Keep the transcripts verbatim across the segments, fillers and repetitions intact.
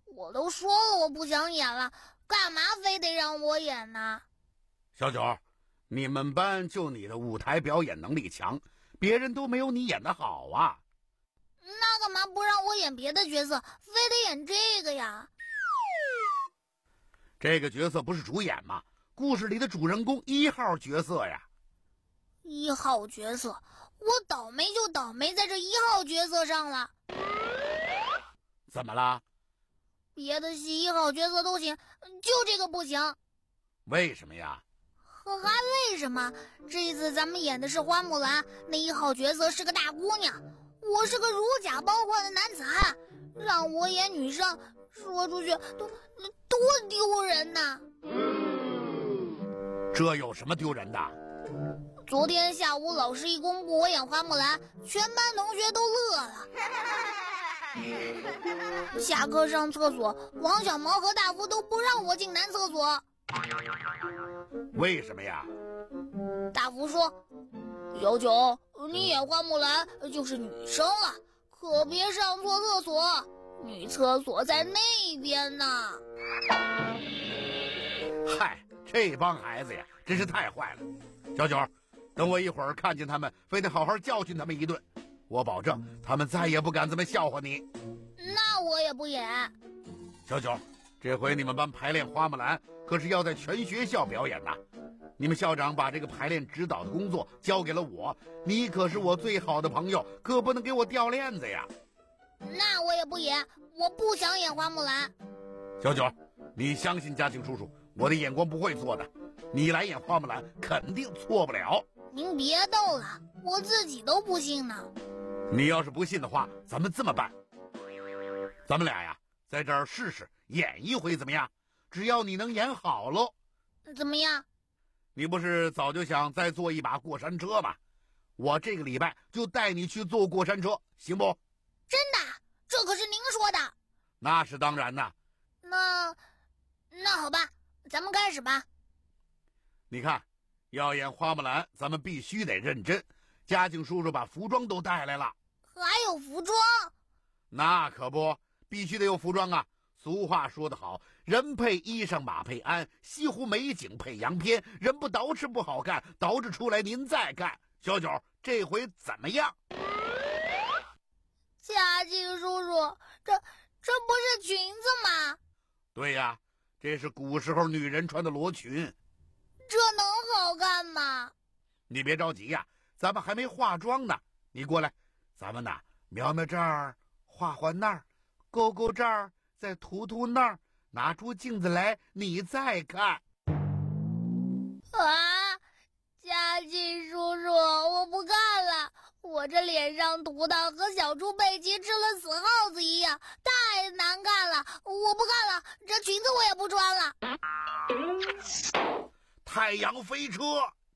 我都说了我不想演了，干嘛非得让我演呢？ 小九，你们班就你的舞台表演能力强，别人都没有你演得好啊。 那干嘛不让我演别的角色，非得演这个呀？ 这个角色不是主演吗？故事里的主人公一号角色呀。 一号角色，我倒霉就倒霉在这一号角色上了。 怎么了？ 别的戏一号角色都行，就这个不行。 为什么呀？ 可还为什么？这一次咱们演的是花木兰，那一号角色是个大姑娘，我是个如假包换的男子汉，让我演女生，说出去多多丢人呐！ 这有什么丢人的？ 昨天下午老师一公布我演花木兰，全班同学都乐了。下课上厕所，王小毛和大福都不让我进男厕所。 为什么呀？ 大福说：“小九，你演花木兰就是女生了，可别上错厕所，女厕所在那边呢。” 嗨，这帮孩子呀，真是太坏了。小九，等我一会儿看见他们，非得好好教训他们一顿，我保证他们再也不敢这么笑话你。 那我也不演。 小九，这回你们班排练花木兰可是要在全学校表演呐。你们校长把这个排练指导的工作交给了我，你可是我最好的朋友，可不能给我掉链子呀。 那我也不演，我不想演花木兰。 小九，你相信嘉庆叔叔，我的眼光不会错的，你来演花木兰肯定错不了。 您别逗了，我自己都不信呢。 你要是不信的话，咱们这么办，咱们俩呀在这儿试试演一回怎么样？只要你能演好喽。 怎么样？ 你不是早就想再坐一把过山车吗？我这个礼拜就带你去坐过山车，行不？ 真的？这可是您说的。 那是当然的。 那那好吧，咱们开始吧。 你看，要演花木兰，咱们必须得认真。嘉庆叔叔把服装都带来了。 还有服装？ 那可不，必须得有服装啊。俗话说得好，人配衣裳马配鞍，西湖美景配洋片，人不捯饬不好干，捯饬出来您再干。小九，这回怎么样？ 嘉庆叔叔，这这不是裙子吗？ 对呀，这是古时候女人穿的罗裙。 这能好看吗？ 你别着急呀，咱们还没化妆呢。你过来，咱们呐描描这儿，画画那儿，勾勾这儿，再涂涂那儿，拿出镜子来，你再看。 啊，嘉庆叔叔，我不看了，我这脸上涂的和小猪佩奇吃了死耗子一样，太难看了，我不看了，这裙子我也不穿了。 太阳飞车。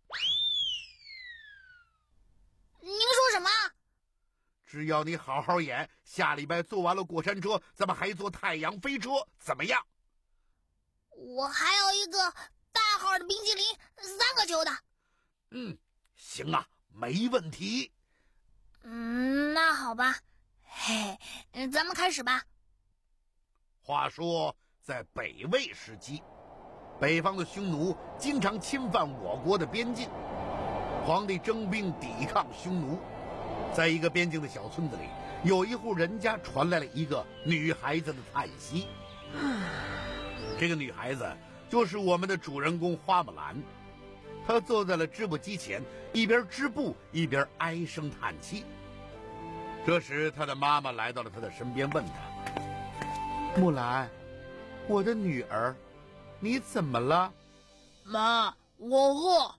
您说什么？ 只要你好好演，下礼拜坐完了过山车，咱们还坐太阳飞车，怎么样？ 我还要一个大号的冰淇淋，三个球的。 嗯，行啊，没问题。 嗯，那好吧，嘿，咱们开始吧。 话说，在北魏时期，北方的匈奴经常侵犯我国的边境，皇帝征兵抵抗匈奴。在一个边境的小村子里，有一户人家传来了一个女孩子的叹息。这个女孩子就是我们的主人公花木兰。她坐在了织布机前，一边织布一边唉声叹气。这时她的妈妈来到了她的身边，问她：木兰，我的女儿，你怎么了？ 妈，我饿。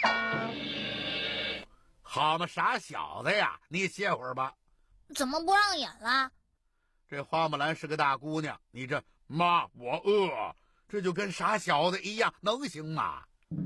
好嘛，傻小子呀，你歇会儿吧。 怎么不让演了？ 这花木兰是个大姑娘，你这妈我饿，这就跟傻小子一样，能行吗？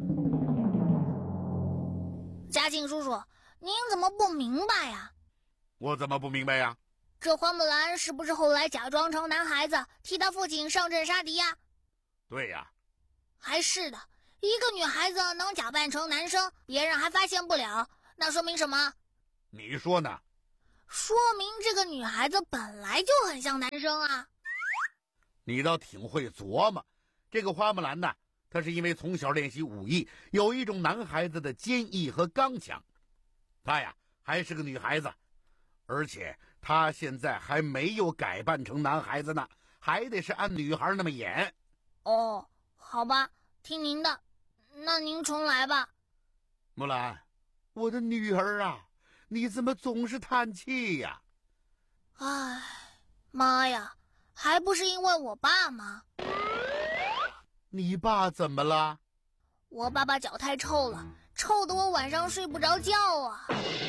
嘉庆叔叔，您怎么不明白呀？ 我怎么不明白呀？ 这花木兰是不是后来假装成男孩子，替他父亲上阵杀敌呀？ 对呀。 还是的，一个女孩子能假扮成男生，别人还发现不了，那说明什么？ 你说呢？ 说明这个女孩子本来就很像男生啊。 你倒挺会琢磨。这个花木兰呢，她是因为从小练习武艺，有一种男孩子的坚毅和刚强。她呀还是个女孩子，而且她现在还没有改扮成男孩子呢，还得是按女孩那么演。 哦，好吧，听您的，那您重来吧。 木兰，我的女儿啊，你怎么总是叹气呀？ 唉，妈呀，还不是因为我爸吗？ 你爸怎么了？ 我爸爸脚太臭了，臭得我晚上睡不着觉啊！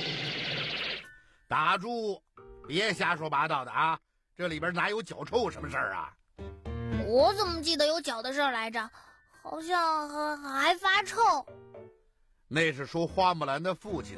打住，别瞎说八道的啊！这里边哪有脚臭什么事儿啊？ 我怎么记得有脚的事儿来着？好像还还发臭。 那是说花木兰的父亲